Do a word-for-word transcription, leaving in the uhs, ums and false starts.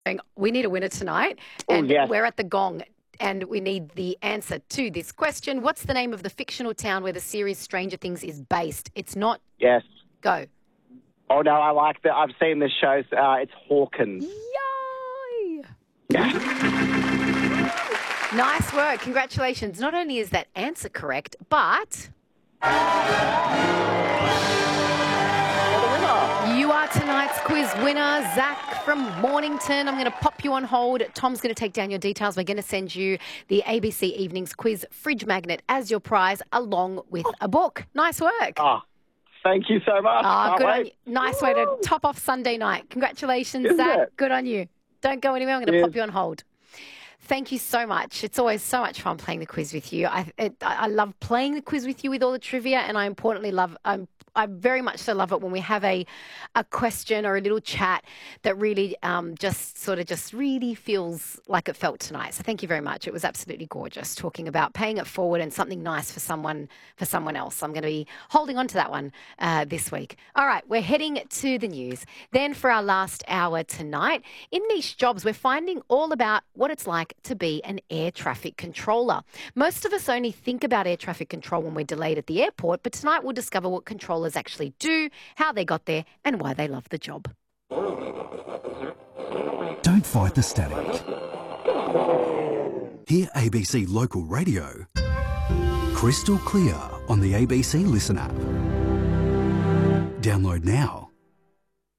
We need a winner tonight, Oh, and yes. we're at the Gong, and we need the answer to this question. What's the name of the fictional town where the series Stranger Things is based? It's not... Yes. Go. Oh, no, I like that. I've seen this show. Uh, it's Hawkins. Yay! Yeah. Nice work. Congratulations. Not only is that answer correct, but... you are tonight's quiz winner, Zach from Mornington. I'm going to pop you on hold. Tom's going to take down your details. We're going to send you the A B C Evenings Quiz fridge magnet as your prize, along with a book. Nice work. Oh, thank you so much. Oh, Can't good wait. on you. Nice way to top off Sunday night. Congratulations, Isn't Zach. it? Good on you. Don't go anywhere. I'm going to Cheers. pop you on hold. Thank you so much. It's always so much fun playing the quiz with you. I it, I love playing the quiz with you with all the trivia, and I importantly love um, I very much so love it when we have a a question or a little chat that really um, just sort of just really feels like it felt tonight. So thank you very much. It was absolutely gorgeous talking about paying it forward and something nice for someone for someone else. I'm going to be holding on to that one uh, this week. All right, we're heading to the news. Then for our last hour tonight, in Niche Jobs, we're finding all about what it's like to be an air traffic controller. Most of us only think about air traffic control when we're delayed at the airport, but tonight we'll discover what controllers actually do, how they got there, and why they love the job. Don't fight the static. Hear A B C Local Radio crystal clear on the A B C Listen app. Download now.